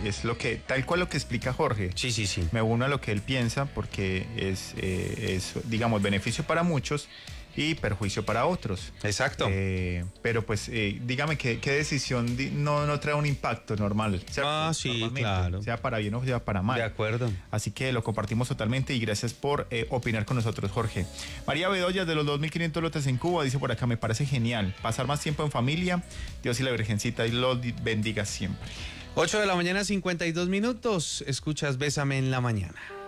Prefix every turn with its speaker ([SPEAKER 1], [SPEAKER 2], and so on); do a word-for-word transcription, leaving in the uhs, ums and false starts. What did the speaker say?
[SPEAKER 1] es lo que, tal cual lo que explica Jorge.
[SPEAKER 2] Sí, sí, sí.
[SPEAKER 1] Me uno a lo que él piensa porque es, eh, es digamos, beneficio para muchos y perjuicio para otros.
[SPEAKER 2] Exacto.
[SPEAKER 1] Eh, pero pues, eh, dígame, ¿qué, qué decisión di- no, no trae un impacto normal? ¿Cierto?
[SPEAKER 2] Ah, sí,
[SPEAKER 1] Normalmente,
[SPEAKER 2] claro.
[SPEAKER 1] sea para bien o sea para mal.
[SPEAKER 2] De acuerdo.
[SPEAKER 1] Así que lo compartimos totalmente y gracias por eh, opinar con nosotros, Jorge. María Bedoya, de los dos mil quinientos lotes en Cuba, dice por acá, me parece genial. Pasar más tiempo en familia, Dios y la Virgencita y los bendiga siempre.
[SPEAKER 2] ocho de la mañana, cincuenta y dos minutos. Escuchas Bésame en la mañana.